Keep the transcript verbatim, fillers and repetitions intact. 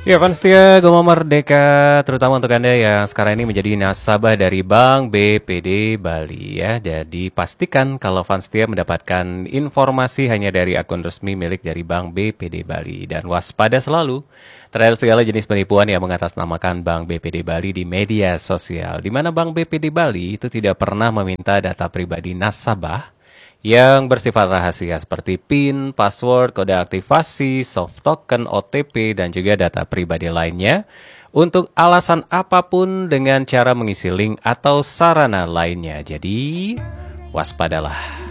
Ya, fans setia Gema Merdeka, terutama untuk Anda yang sekarang ini menjadi nasabah dari Bank B P D Bali ya. Jadi pastikan kalau fans setia mendapatkan informasi hanya dari akun resmi milik dari Bank B P D Bali. Dan waspada selalu terhadap segala jenis penipuan yang mengatasnamakan Bank B P D Bali di media sosial. Di mana Bank B P D Bali itu tidak pernah meminta data pribadi nasabah yang bersifat rahasia seperti PIN, password, kode aktivasi, soft token, O T P, dan juga data pribadi lainnya untuk alasan apapun dengan cara mengisi link atau sarana lainnya. Jadi, waspadalah.